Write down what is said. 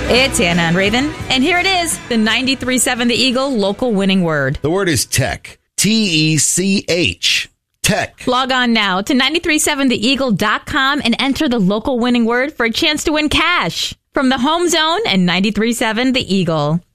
It's Hannah and Raven, and here it is, the 93.7 The Eagle local winning word. The word is tech. T-E-C-H. Tech. Log on now to 937theeagle.com and enter the local winning word for a chance to win cash from the home zone and 93.7 The Eagle.